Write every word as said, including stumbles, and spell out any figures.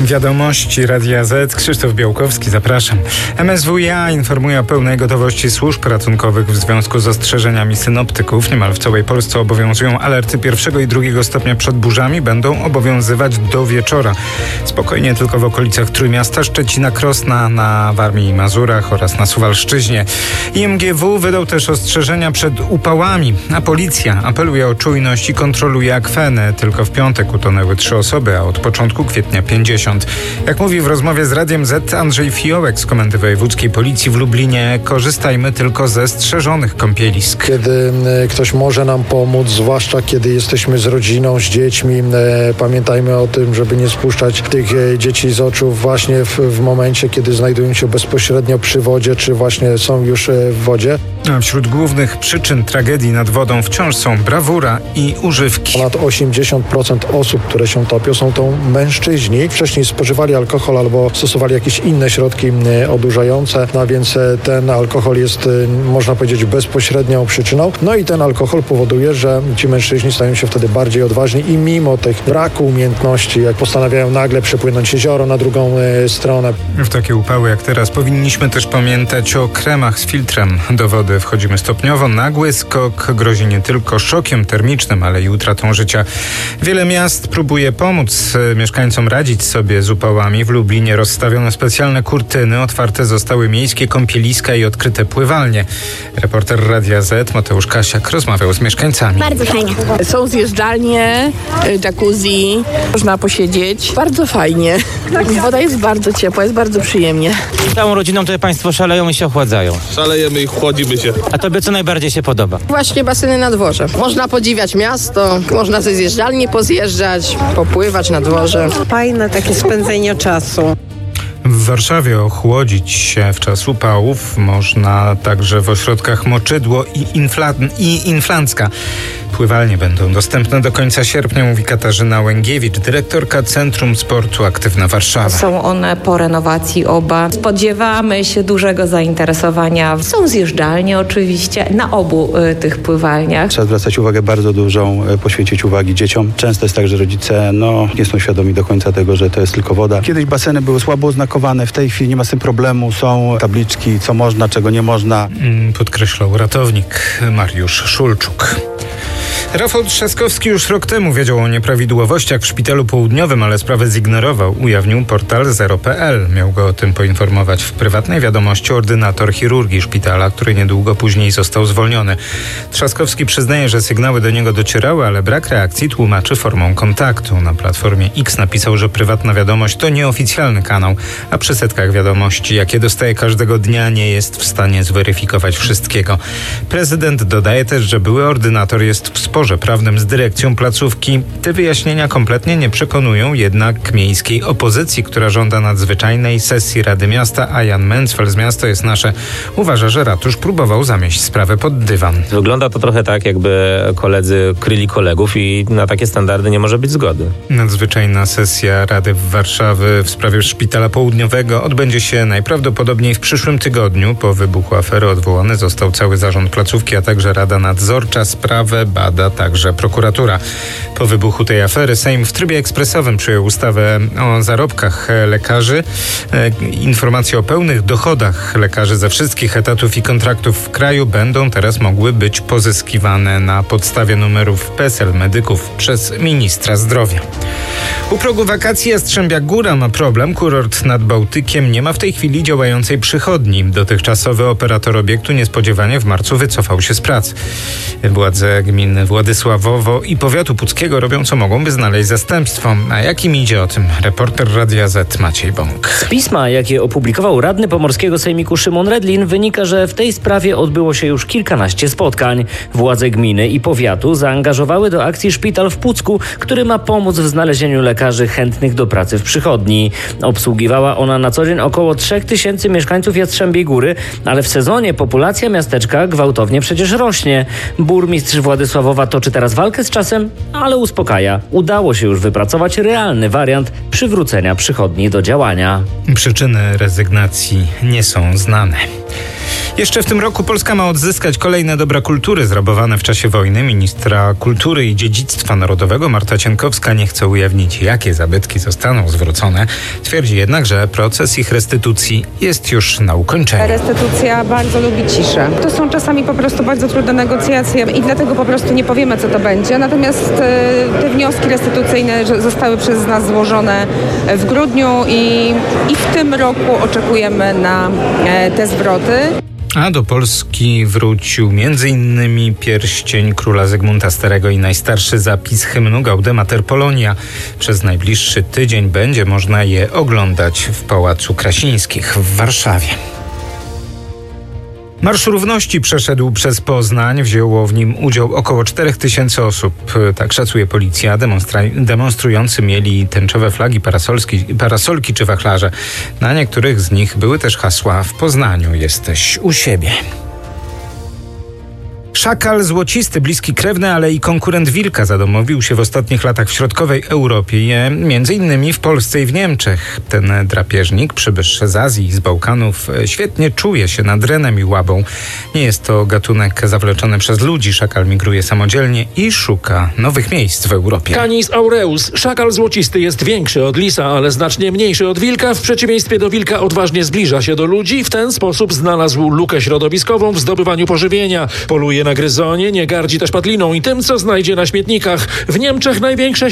Wiadomości Radia Z. Krzysztof Białkowski, zapraszam. M S W iA informuje o pełnej gotowości służb ratunkowych w związku z ostrzeżeniami synoptyków. Niemal w całej Polsce obowiązują alerty pierwszego i drugiego stopnia przed burzami. Będą obowiązywać do wieczora. Spokojnie tylko w okolicach Trójmiasta, Szczecina, Krosna, na Warmii i Mazurach oraz na Suwalszczyźnie. I M G W wydał też ostrzeżenia przed upałami, a policja apeluje o czujność i kontroluje akwenę. Tylko w piątek utonęły trzy osoby, a od początku kwietnia pięćdziesiąt. Jak mówi w rozmowie z Radiem Z Andrzej Fiołek z Komendy Wojewódzkiej Policji w Lublinie, korzystajmy tylko ze strzeżonych kąpielisk. Kiedy ktoś może nam pomóc, zwłaszcza kiedy jesteśmy z rodziną, z dziećmi, pamiętajmy o tym, żeby nie spuszczać tych dzieci z oczu właśnie w, w momencie, kiedy znajdują się bezpośrednio przy wodzie, czy właśnie są już w wodzie. Wśród głównych przyczyn tragedii nad wodą wciąż są brawura i używki. Ponad osiemdziesiąt procent osób, które się topią, są to mężczyźni. Wcześniej spożywali alkohol albo stosowali jakieś inne środki odurzające, no a więc ten alkohol jest, można powiedzieć, bezpośrednią przyczyną. No i ten alkohol powoduje, że ci mężczyźni stają się wtedy bardziej odważni i mimo tych braku umiejętności, jak postanawiają nagle przepłynąć jezioro na drugą stronę. W takie upały jak teraz powinniśmy też pamiętać o kremach z filtrem do wody. Wchodzimy stopniowo. Nagły skok grozi nie tylko szokiem termicznym, ale i utratą życia. Wiele miast próbuje pomóc mieszkańcom radzić sobie z upałami. W Lublinie rozstawione specjalne kurtyny, otwarte zostały miejskie kąpieliska i odkryte pływalnie. Reporter Radia Z Mateusz Kasiak rozmawiał z mieszkańcami. Bardzo fajnie. Są zjeżdżalnie, jacuzzi, można posiedzieć. Bardzo fajnie. Woda jest bardzo ciepła, jest bardzo przyjemnie. Całą rodziną tutaj państwo szaleją i się ochładzają. Szalejemy i chłodzimy się. A tobie co najbardziej się podoba? Właśnie baseny na dworze. Można podziwiać miasto, można ze zjeżdżalni pozjeżdżać, popływać na dworze. Fajne takie spędzenie czasu. W Warszawie ochłodzić się w czas upałów można także w ośrodkach Moczydło i, Infla- i Inflancka. Pływalnie będą dostępne do końca sierpnia, mówi Katarzyna Łęgiewicz, dyrektorka Centrum Sportu Aktywna Warszawa. Są one po renowacji oba. Spodziewamy się dużego zainteresowania. Są zjeżdżalnie oczywiście na obu y, tych pływalniach. Trzeba zwracać uwagę bardzo dużą, y, poświęcić uwagi dzieciom. Często jest tak, że rodzice no, nie są świadomi do końca tego, że to jest tylko woda. Kiedyś baseny były słabo oznakowane, w tej chwili nie ma z tym problemu. Są tabliczki, co można, czego nie można. Podkreślał ratownik Mariusz Szulczuk. Rafał Trzaskowski już rok temu wiedział o nieprawidłowościach w Szpitalu Południowym, ale sprawę zignorował, ujawnił portal zero kropka pe el. Miał go o tym poinformować w prywatnej wiadomości ordynator chirurgii szpitala, który niedługo później został zwolniony. Trzaskowski przyznaje, że sygnały do niego docierały, ale brak reakcji tłumaczy formą kontaktu. Na Platformie X napisał, że prywatna wiadomość to nieoficjalny kanał, a przy setkach wiadomości, jakie dostaje każdego dnia, nie jest w stanie zweryfikować wszystkiego. Prezydent dodaje też, że były ordynator jest w sporze prawnym z dyrekcją placówki. Te wyjaśnienia kompletnie nie przekonują jednak miejskiej opozycji, która żąda nadzwyczajnej sesji Rady Miasta, a Jan Mencfel z Miasto jest Nasze uważa, że ratusz próbował zamieść sprawę pod dywan. Wygląda to trochę tak, jakby koledzy kryli kolegów i na takie standardy nie może być zgody. Nadzwyczajna sesja Rady Warszawy w sprawie Szpitala Południowego odbędzie się najprawdopodobniej w przyszłym tygodniu. Po wybuchu afery odwołany został cały zarząd placówki, a także Rada Nadzorcza. Sprawę bada także prokuratura. Po wybuchu tej afery Sejm w trybie ekspresowym przyjął ustawę o zarobkach lekarzy. Informacje o pełnych dochodach lekarzy ze wszystkich etatów i kontraktów w kraju będą teraz mogły być pozyskiwane na podstawie numerów PESEL medyków przez ministra zdrowia. U progu wakacji Jastrzębia Góra ma problem. Kurort nad Bałtykiem nie ma w tej chwili działającej przychodni. Dotychczasowy operator obiektu niespodziewanie w marcu wycofał się z prac. Władze gminy Władysławowo i powiatu puckiego robią co mogą, by znaleźć zastępstwo. A jak im idzie, o tym reporter Radia Z Maciej Bąk. Z pisma, jakie opublikował radny pomorskiego sejmiku Szymon Redlin, wynika, że w tej sprawie odbyło się już kilkanaście spotkań. Władze gminy i powiatu zaangażowały do akcji szpital w Pucku, który ma pomóc w znalezieniu lekarzy chętnych do pracy w przychodni. Obsługiwała ona na co dzień około trzech tysięcy mieszkańców Jastrzębiej Góry, ale w sezonie populacja miasteczka gwałtownie przecież rośnie. Burmistrz Władysławowa toczy teraz walkę z czasem, ale uspokaja. Udało się już wypracować realny wariant przywrócenia przychodni do działania. Przyczyny rezygnacji nie są znane. Jeszcze w tym roku Polska ma odzyskać kolejne dobra kultury zrabowane w czasie wojny. Ministra Kultury i Dziedzictwa Narodowego Marta Cienkowska nie chce ujawnić, jakie zabytki zostaną zwrócone. Twierdzi jednak, że proces ich restytucji jest już na ukończeniu. Restytucja bardzo lubi ciszę. To są czasami po prostu bardzo trudne negocjacje i dlatego po prostu nie powiemy, co to będzie. Natomiast te wnioski restytucyjne zostały przez nas złożone w grudniu i, i w tym roku oczekujemy na te zwroty. A do Polski wrócił między innymi pierścień króla Zygmunta Starego i najstarszy zapis hymnu Gaudeamer Polonia. Przez najbliższy tydzień będzie można je oglądać w Pałacu Krasińskich w Warszawie. Marsz Równości przeszedł przez Poznań. Wzięło w nim udział około cztery tysiące osób. Tak szacuje policja. Demonstra- demonstrujący mieli tęczowe flagi, parasolki, parasolki czy wachlarze. Na niektórych z nich były też hasła: w Poznaniu jesteś u siebie. Szakal złocisty, bliski krewny, ale i konkurent wilka zadomowił się w ostatnich latach w środkowej Europie, między innymi w Polsce i w Niemczech. Ten drapieżnik, przybysz z Azji i z Bałkanów, świetnie czuje się nad renem i łabą. Nie jest to gatunek zawleczony przez ludzi. Szakal migruje samodzielnie i szuka nowych miejsc w Europie. Canis aureus. Szakal złocisty jest większy od lisa, ale znacznie mniejszy od wilka. W przeciwieństwie do wilka odważnie zbliża się do ludzi. W ten sposób znalazł lukę środowiskową w zdobywaniu pożywienia. Poluje na gryzonie, nie gardzi też padliną i tym, co znajdzie na śmietnikach. W Niemczech największe